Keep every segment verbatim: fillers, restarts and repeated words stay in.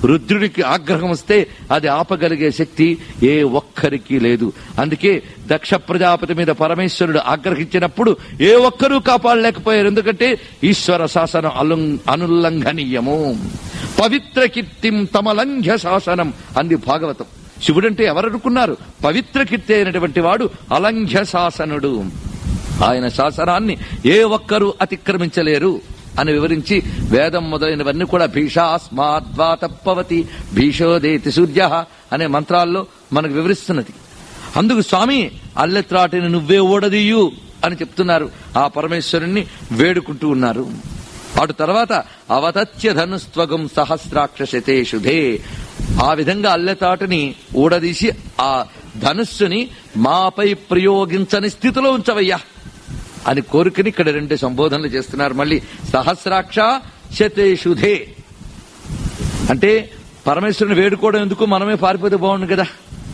రుద్రుడికి ఆగ్రహం వస్తే అది ఆపగలిగే శక్తి ఏ ఒక్కరికి లేదు. అందుకే దక్ష ప్రజాపతి మీద పరమేశ్వరుడు ఆగ్రహించినప్పుడు ఏ ఒక్కరూ కాపాడలేకపోయారు. ఎందుకంటే ఈశ్వర శాసనం అలు అనుల్లంఘనీయము. పవిత్ర కీర్తిం తమలంఘ్య శాసనం అంది భాగవతం. శివుడంటే ఎవరనుకున్నారు? పవిత్ర కీర్తి అయినటువంటి వాడు అలంఘ్య శాసనుడు. ఆయన శాసనాన్ని ఏ ఒక్కరూ అతిక్రమించలేరు అని వివరించి వేదం మొదలైనవన్నీ కూడా భీషాస్మాద్వాతప్పవతి భీషోదేతి సూర్య అనే మంత్రాల్లో మనకు వివరిస్తున్నది. అందుకు స్వామి అల్లెత్రాటిని నువ్వే ఓడదీయు అని చెప్తున్నారు. ఆ పరమేశ్వరుణ్ణి వేడుకుంటూ ఉన్నారు. అటు తర్వాత అవతత్య ధనుస్త్వగం సహస్రాక్షశతేషుధే, ఆ విధంగా అల్లెతాటిని ఊడదీసి ఆ ధనుస్సుని మాపై ప్రయోగించని స్థితిలో ఉంచవయ్యా అని కోరుకుని ఇక్కడ రెండు సంబోధనలు చేస్తున్నారు. మళ్ళీ సహస్రాక్ష శతేషుధే అంటే పరమేశ్వరుని వేడుకోవడం ఎందుకు, మనమే పారిపోతే బాగుండు కదా.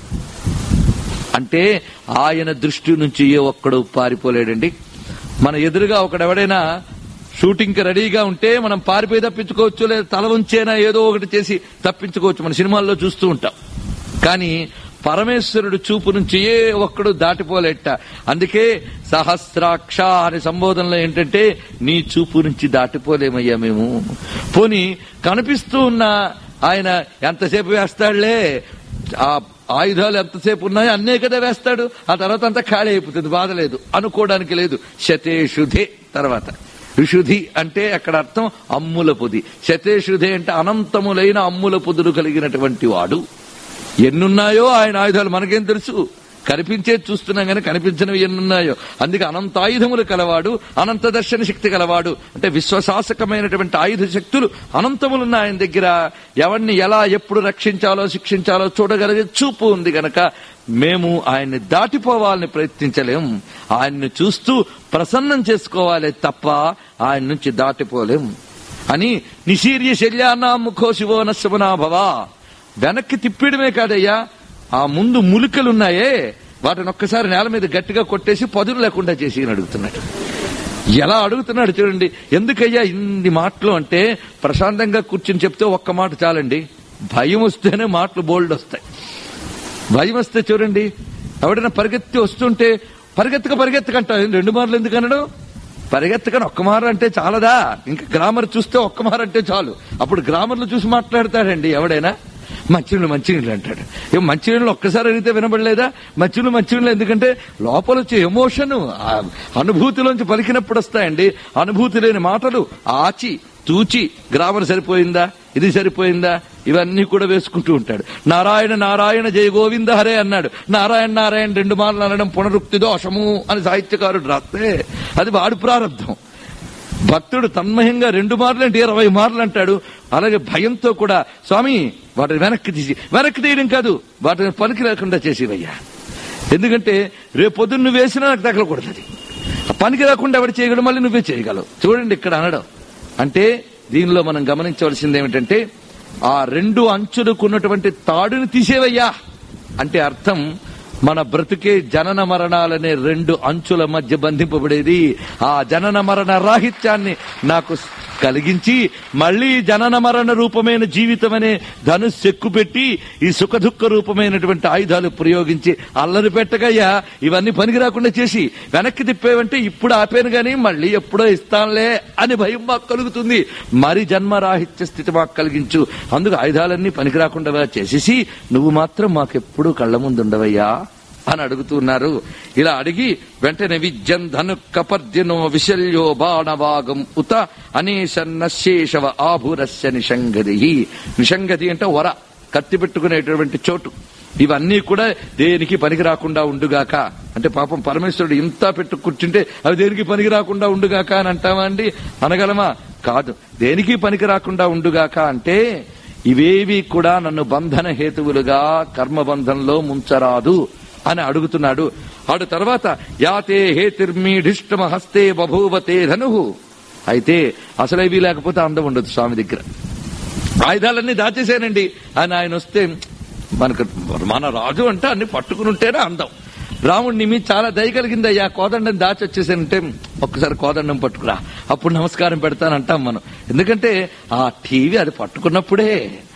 అంటే ఆయన దృష్టి నుంచి ఏ ఒక్కడు పారిపోలేడండి. మన ఎదురుగా ఒకడెవడైనా షూటింగ్ కి రెడీగా ఉంటే మనం పారిపోయి తప్పించుకోవచ్చు, లేదా తల ఉంచేనా ఏదో ఒకటి చేసి తప్పించుకోవచ్చు, మన సినిమాల్లో చూస్తూ ఉంటాం. కానీ పరమేశ్వరుడు చూపు నుంచి ఏ ఒక్కడు దాటిపోలేట. అందుకే సహస్రాక్ష అనే సంబోధనలో ఏంటంటే నీ చూపు నుంచి దాటిపోలేమయ్యా మేము. పోనీ కనిపిస్తూ ఉన్న ఆయన ఎంతసేపు వేస్తాడులే, ఆ ఆయుధాలు ఎంతసేపు ఉన్నాయో అన్నే కదా వేస్తాడు, ఆ తర్వాత అంతా ఖాళీ అయిపోతుంది, బాధ లేదు అనుకోవడానికి లేదు. శతేషుధే తర్వాత విశుద్ధి అంటే అక్కడ అర్థం అమ్ముల పొది. శతేషుధే అంటే అనంతములైన అమ్ముల పొదులు కలిగినటువంటి వాడు. ఎన్నున్నాయో ఆయన ఆయుధాలు మనకేం తెలుసు, కనిపించేది చూస్తున్నాం కానీ కనిపించినవి ఎన్నున్నాయో. అందుకే అనంతాయుధములు కలవాడు, అనంత దర్శన శక్తి కలవాడు. అంటే విశ్వశాసకమైనటువంటి ఆయుధ శక్తులు అనంతములున్న ఆయన దగ్గర ఎవరిని ఎలా ఎప్పుడు రక్షించాలో శిక్షించాలో చూడగలిగే చూపు ఉంది గనక మేము ఆయన్ని దాటిపోవాలని ప్రయత్నించలేం. ఆయన్ని చూస్తూ ప్రసన్నం చేసుకోవాలి తప్ప ఆయన నుంచి దాటిపోలేం అని నిశీర్య శల్యానా ముఖో శివో నశమనాభవ. వెనక్కి తిప్పిడమే కాదయ్యా, ఆ ముందు ములికలున్నాయే వాటిని ఒక్కసారి నేల మీద గట్టిగా కొట్టేసి పదును లేకుండా చేసి అడుగుతున్నాడు. ఎలా అడుగుతున్నాడు చూడండి. ఎందుకయ్యా ఇన్ని మాటలు అంటే ప్రశాంతంగా కూర్చుని చెప్తే ఒక్క మాట చాలండి. భయం వస్తేనే మాటలు బోల్డ్ వస్తాయి. భయం వస్తే చూడండి, ఎవడైనా పరిగెత్తి వస్తుంటే పరిగెత్తక పరిగెత్తకంట రెండు మార్లు ఎందుకు అనడం? పరిగెత్తకని ఒక్క మారు అంటే చాలదా? ఇంకా గ్రామర్ చూస్తే ఒక్క మారు అంటే చాలు. అప్పుడు గ్రామర్లు చూసి మాట్లాడతాడండి ఎవడైనా. మంచినీళ్ళు మంచినీళ్ళు అంటాడు. ఏం మంచినీళ్ళు ఒక్కసారి అడిగితే వినబడలేదా? మంచినీళ్ళు మంచినీళ్ళు ఎందుకంటే లోపల వచ్చే ఎమోషన్ అనుభూతిలోంచి పలికినప్పుడు వస్తాయండి. అనుభూతి లేని మాటలు ఆచి తూచి గ్రామర్ సరిపోయిందా, ఇది సరిపోయిందా, ఇవన్నీ కూడా వేసుకుంటూ ఉంటాడు. నారాయణ నారాయణ జయ గోవింద హరే అన్నాడు. నారాయణ నారాయణ రెండు మార్లు అనడం పునరుక్తి దోషము అని సాహిత్యకారుడు రాస్తే అది వాడు ప్రారంభం. భక్తుడు తన్మయంగా రెండు మార్లు అంటే ఇరవై మార్లు అంటాడు. అలాగే భయంతో కూడా స్వామి వాటిని వెనక్కి తీసి, వెనక్కి తీయడం కాదు వాటిని పనికి లేకుండా చేసేవయ్యా. ఎందుకంటే రేపు పొద్దున్న నువ్వు వేసినా నాకు తగలకూడదు. పనికి లేకుండా ఎవరు చేయగలవు, మళ్ళీ నువ్వే చేయగలవు. చూడండి ఇక్కడ అనడం అంటే దీనిలో మనం గమనించవలసింది ఏమిటంటే ఆ రెండు అంచులకున్నటువంటి తాడుని తీసేవయ్యా అంటే అర్థం మన బ్రతుకే జనన మరణాలనే రెండు అంచుల మధ్య బంధింపబడేది. ఆ జనన మరణ రాహిత్యాన్ని నాకు కలిగించి మళ్లీ జనన మరణ రూపమైన జీవితం అనే ధనుస్సు ఎక్కుపెట్టి ఈ సుఖ దుఃఖ రూపమైనటువంటి ఆయుధాలు ప్రయోగించి అల్లరి పెట్టగయ్యా ఇవన్నీ పనికి రాకుండా చేసి వెనక్కి తిప్పేవంటే ఇప్పుడు ఆపాను గాని మళ్లీ ఎప్పుడో ఇస్తానులే అని భయం మాకు కలుగుతుంది. మరి జన్మరాహిత్య స్థితి మాకు కలిగించు. అందుకు ఆయుధాలన్నీ పనికి రాకుండా చేసేసి నువ్వు మాత్రం మాకెప్పుడు కళ్ల ముందు ఉండవయ్యా అని అడుగుతున్నారు. ఇలా అడిగి వెంటనే విద్యం ధను కపర్దినో విశల్యో బాణవాగం ఉత అనేశన్నశేషవ ఆభురస్య నిషంగది. నిషంగది అంటే వర, కత్తి పెట్టుకునేటువంటి చోటు. ఇవన్నీ కూడా దేనికి పనికి రాకుండా ఉండుగాక అంటే పాపం పరమేశ్వరుడు ఇంత పెట్టు కూర్చుంటే అవి దేనికి పనికి రాకుండా ఉండుగాక అని అంటామా అండి? అనగలమా? కాదు. దేనికి పనికి రాకుండా ఉండుగాక అంటే ఇవేవి కూడా నన్ను బంధన హేతువులుగా కర్మబంధంలో ముంచరాదు అని అడుగుతున్నాడు. ఆడు తర్వాత యాతే హేతిర్మీఢిష్టమ హస్తే బభూవతే ధను. అయితే అసలు ఇవి లేకపోతే అందం ఉండదు స్వామి దగ్గర. ఆయుధాలన్నీ దాచేసానండి అని ఆయన వస్తే మనకు మన రాజు అంటే అన్ని పట్టుకుని ఉంటేనే అందం. రాముడిని మీ చాలా దయ కలిగిందయ్యా, కోదండం దాచి వచ్చేసానంటే ఒక్కసారి కోదండం పట్టుకురా అప్పుడు నమస్కారం పెడతానంటాం మనం. ఎందుకంటే ఆ టీవీ అది పట్టుకున్నప్పుడే